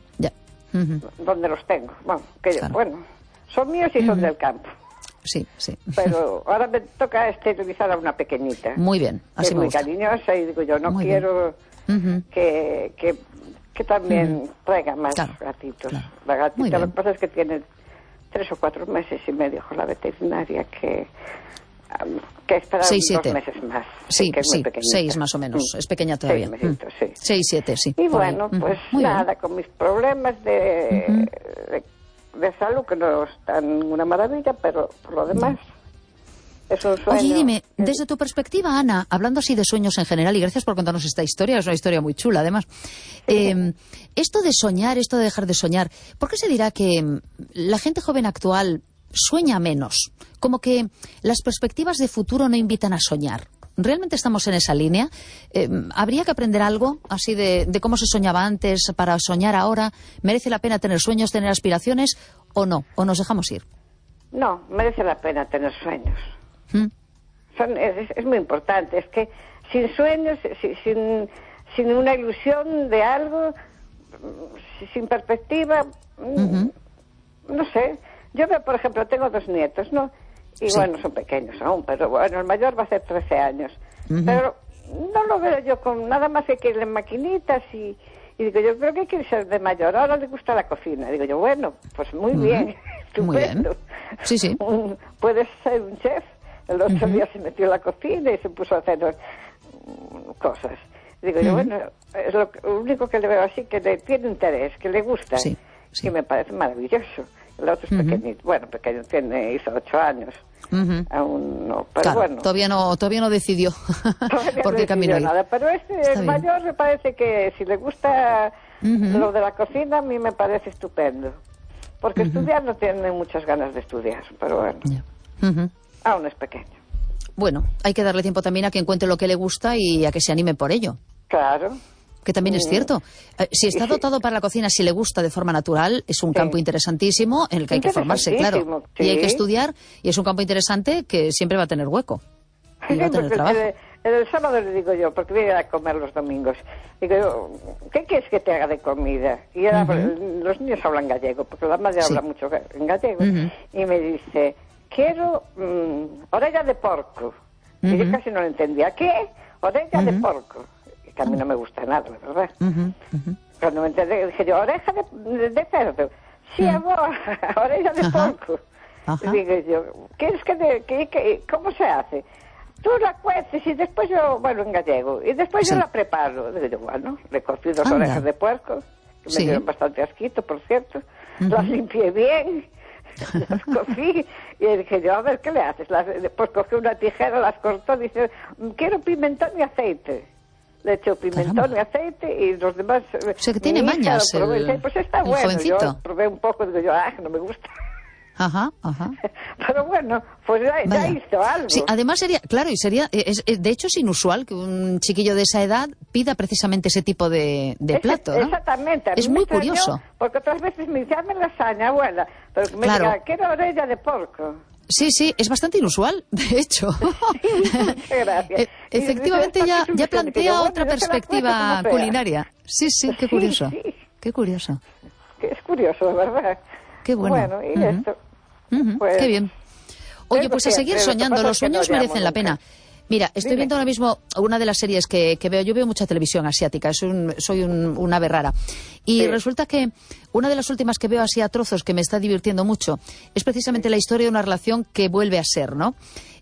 Donde los tengo. Bueno, son míos y son del campo. Sí. Pero ahora me toca esterilizar a una pequeñita. Muy bien, así es muy cariñosa, y digo yo, no muy quiero que también traiga más gatitos. La gatita, lo que pasa es que tiene 3 o 4 meses y me dijo la veterinaria que esperar 2 meses más. Sí, 6 más o menos. Es pequeña todavía. 6 mesitos, 6, 7, sí. Y bueno, pues nada, con mis problemas de salud, que no están una maravilla, pero por lo demás es un sueño. Oye, dime, desde tu perspectiva, Ana, hablando así de sueños en general, y gracias por contarnos esta historia, es una historia muy chula además, esto de soñar, esto de dejar de soñar, ¿por qué se dirá que la gente joven actual sueña menos? Como que las perspectivas de futuro no invitan a soñar. ¿Realmente estamos en esa línea? ¿Habría que aprender algo así de cómo se soñaba antes para soñar ahora? ¿Merece la pena tener sueños, tener aspiraciones o no? ¿O nos dejamos ir? No, merece la pena tener sueños. Es muy importante. Es que sin sueños, sin una ilusión de algo, sin perspectiva, no sé. Yo veo, por ejemplo, tengo 2 nietos, ¿no? Y bueno, son pequeños aún, pero bueno, el mayor va a ser 13 años. Pero no lo veo yo con nada más que ir en maquinitas y digo yo, ¿pero qué quiere ser de mayor? Ahora le gusta la cocina. Digo yo, bueno, pues muy bien, estupendo. Muy bien. Sí. Puedes ser un chef. El otro día se metió en la cocina y se puso a hacer cosas. Digo yo, bueno, es lo único que le veo así, que le tiene interés, que le gusta. Sí. Y me parece maravilloso. El otro es pequeñito, pequeño, hizo 8 años. Aún no, pero claro, bueno. Todavía no decidió por qué camino ir. Nada, pero el mayor me parece que si le gusta lo de la cocina, a mí me parece estupendo. Porque estudiar no tiene muchas ganas de estudiar, pero bueno. Aún es pequeño. Bueno, hay que darle tiempo también a que encuentre lo que le gusta y a que se anime por ello. Claro. Que también es cierto. Si está dotado para la cocina, si le gusta de forma natural, es un campo interesantísimo en el que hay que formarse, claro. Y hay que estudiar, y es un campo interesante que siempre va a tener hueco. Y va a tener trabajo. El sábado le digo yo, porque voy a comer los domingos, digo yo, ¿qué quieres que te haga de comida? Y los niños hablan gallego, porque la madre habla mucho en gallego, y me dice, quiero orella de porco. Y yo casi no lo entendía. ¿Qué? Orella de porco. Que a mí no me gusta nada, la verdad. Cuando me enteré, dije yo, oreja de cerdo. Sí, amor, oreja de porco. Digo yo, ¿quieres cómo se hace? Tú la cueces y después yo, en gallego, y después yo la preparo. Digo yo, bueno, le cogí 2 orejas de puerco, que me dieron bastante asquito, por cierto. Las limpié bien, las cogí, y dije yo, a ver, ¿qué le haces? Pues cogí una tijera, las cortó, dice, quiero pimentón y aceite. Le eché pimentón y aceite y los demás... O sea, que tiene mañas pues está bueno. Jovencito. Yo probé un poco y digo yo, no me gusta. Ajá. Pero bueno, pues ya hizo algo. Sí, además sería, claro, y sería, de hecho es inusual que un chiquillo de esa edad pida precisamente ese tipo de plato, ¿no? Exactamente. Es muy curioso. Porque otras veces me dice, hazme lasaña, abuela, pero que me diga, quiero orella de porco. Sí, es bastante inusual, de hecho. Muchas gracias. Efectivamente ya plantea otra perspectiva culinaria. Sí, qué curioso. Qué curioso. Es curioso, ¿verdad? Qué bueno. Bueno, y esto. Pues, qué bien. Oye, pues a seguir soñando, los sueños merecen la pena. Mira, estoy viendo ahora mismo una de las series que veo. Yo veo mucha televisión asiática, soy una ave rara. Y resulta que una de las últimas que veo así a trozos, que me está divirtiendo mucho, es precisamente la historia de una relación que vuelve a ser, ¿no?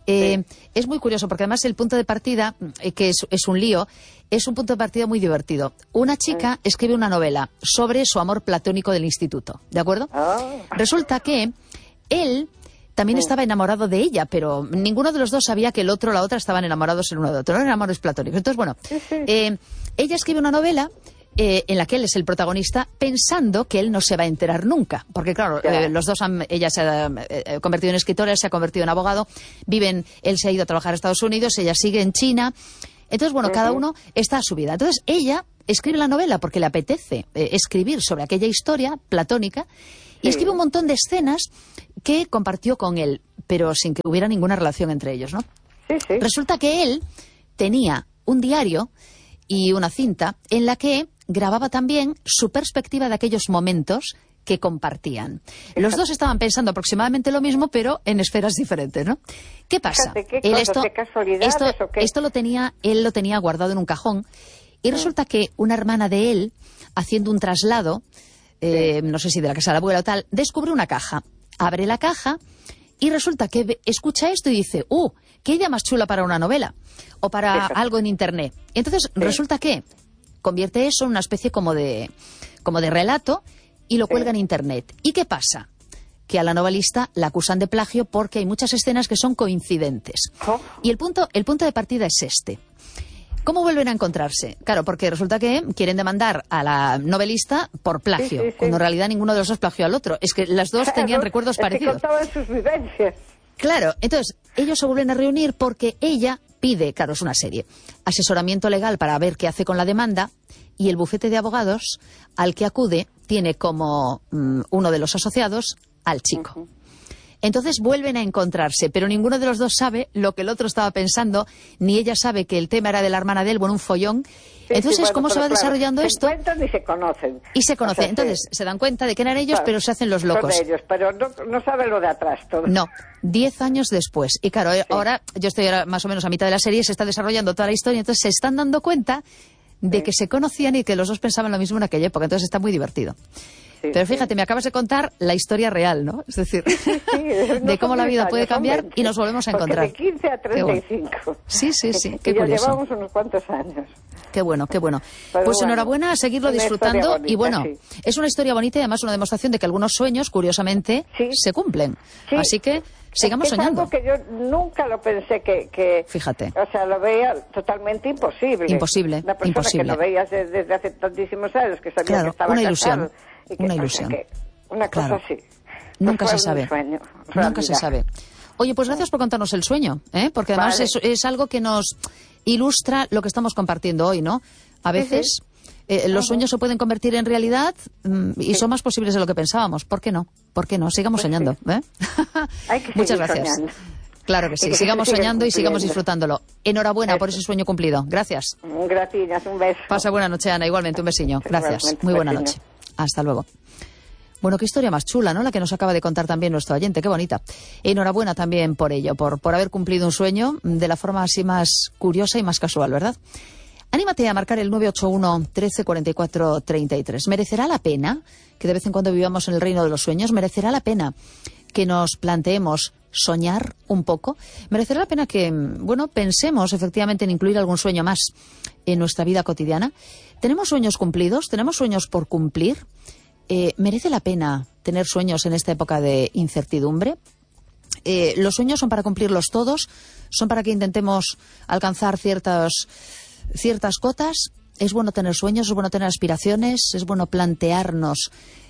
Es muy curioso, porque además el punto de partida, que es un lío, es un punto de partida muy divertido. Una chica escribe una novela sobre su amor platónico del instituto, ¿de acuerdo? Resulta que él también estaba enamorado de ella, pero ninguno de los dos sabía que el otro o la otra estaban enamorados el uno de otro. No eran amores platónicos. Entonces, bueno, ella escribe una novela en la que él es el protagonista, pensando que él no se va a enterar nunca. Porque claro, los dos, ella se ha convertido en escritora, él se ha convertido en abogado, él se ha ido a trabajar a Estados Unidos, ella sigue en China. Entonces, bueno, cada uno está a su vida. Entonces, ella escribe la novela porque le apetece escribir sobre aquella historia platónica y escribe un montón de escenas que compartió con él, pero sin que hubiera ninguna relación entre ellos, ¿no? Sí. Resulta que él tenía un diario y una cinta en la que grababa también su perspectiva de aquellos momentos que compartían. Los dos estaban pensando aproximadamente lo mismo, pero en esferas diferentes, ¿no? ¿Qué pasa? Esto él lo tenía guardado en un cajón y resulta que una hermana de él, haciendo un traslado, no sé si de la casa de la abuela o tal, descubre una caja, abre la caja y resulta que escucha esto y dice, qué idea más chula para una novela o para algo en internet. Entonces resulta que convierte eso en una especie como de relato y lo cuelga en internet. ¿Y qué pasa? Que a la novelista la acusan de plagio porque hay muchas escenas que son coincidentes. Y el punto de partida es este. ¿Cómo vuelven a encontrarse? Claro, porque resulta que quieren demandar a la novelista por plagio, cuando en realidad ninguno de los dos plagió al otro. Es que las dos tenían recuerdos parecidos. Contaban sus vivencias. Claro, entonces ellos se vuelven a reunir porque ella pide, claro, es una serie, asesoramiento legal para ver qué hace con la demanda y el bufete de abogados al que acude tiene como uno de los asociados al chico. Entonces vuelven a encontrarse, pero ninguno de los dos sabe lo que el otro estaba pensando, ni ella sabe que el tema era de la hermana de él, un follón. Entonces, ¿cómo se va desarrollando esto? Se encuentran y se conocen. Y se conocen. Entonces, se dan cuenta de que eran ellos, pero se hacen los locos. Son ellos, pero no saben lo de atrás todo. No, 10 años después. Y claro, ahora, yo estoy ahora más o menos a mitad de la serie, se está desarrollando toda la historia, entonces se están dando cuenta de que se conocían y que los dos pensaban lo mismo en aquella época. Entonces está muy divertido. Pero fíjate, me acabas de contar la historia real, ¿no? Es decir, de cómo la vida puede cambiar y nos volvemos a encontrar. De 15 a 35. Bueno. Sí, qué ya curioso. Llevamos unos cuantos años. Qué bueno. Pero pues enhorabuena, a seguirlo disfrutando. Bonita, y bueno, es una historia bonita y además una demostración de que algunos sueños, curiosamente, se cumplen. Así que sigamos soñando. Es algo que yo nunca lo pensé que... Fíjate. O sea, lo veía totalmente imposible. Imposible. Una persona que lo veías desde hace tantísimos años, que sabía que estaba una ilusión. Una ilusión. Una cosa así. Nunca se sabe. Sueño, nunca se sabe. Oye, pues gracias por contarnos el sueño, porque además es algo que nos ilustra lo que estamos compartiendo hoy, ¿no? A veces los sueños se pueden convertir en realidad y son más posibles de lo que pensábamos. ¿Por qué no? Sigamos soñando. Hay que Muchas gracias. Soñando. Claro que sí, sigamos soñando y sigamos disfrutándolo. Enhorabuena por ese sueño cumplido. Gracias. Gracias, un beso. Pasa buena noche, Ana, igualmente un besiño. Gracias. Muy buena noche. Hasta luego. Bueno, qué historia más chula, ¿no? La que nos acaba de contar también nuestro oyente, qué bonita. Enhorabuena también por ello, por haber cumplido un sueño de la forma así más curiosa y más casual, ¿verdad? Anímate a marcar el 981 13 44 33. ¿Merecerá la pena que de vez en cuando vivamos en el reino de los sueños? ¿Merecerá la pena que nos planteemos soñar un poco? ¿Merecerá la pena que, pensemos efectivamente en incluir algún sueño más en nuestra vida cotidiana? ¿Tenemos sueños cumplidos? ¿Tenemos sueños por cumplir? ¿Merece la pena tener sueños en esta época de incertidumbre? ¿Los sueños son para cumplirlos todos? ¿Son para que intentemos alcanzar ciertas cotas? ¿Es bueno tener sueños? ¿Es bueno tener aspiraciones? ¿Es bueno plantearnos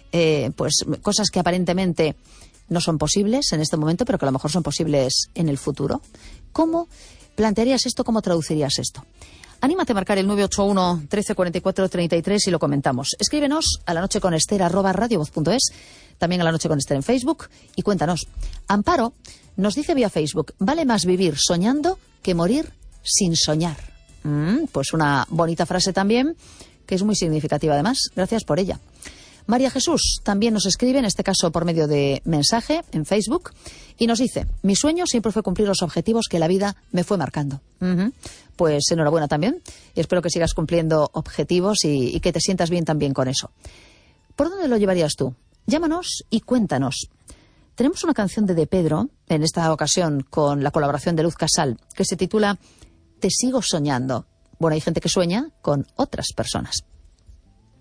cosas que aparentemente no son posibles en este momento, pero que a lo mejor son posibles en el futuro? ¿Cómo plantearías esto? ¿Cómo traducirías esto? Anímate a marcar el 981 13 44 33 y lo comentamos. Escríbenos a lanocheconester@radiovoz.es, también a La Noche con Ester en Facebook y cuéntanos. Amparo nos dice vía Facebook, vale más vivir soñando que morir sin soñar. Pues una bonita frase también, que es muy significativa además. Gracias por ella. María Jesús también nos escribe, en este caso por medio de mensaje en Facebook, y nos dice, mi sueño siempre fue cumplir los objetivos que la vida me fue marcando. Pues enhorabuena también, y espero que sigas cumpliendo objetivos y que te sientas bien también con eso. ¿Por dónde lo llevarías tú? Llámanos y cuéntanos. Tenemos una canción de Pedro, en esta ocasión con la colaboración de Luz Casal, que se titula Te sigo soñando. Bueno, hay gente que sueña con otras personas.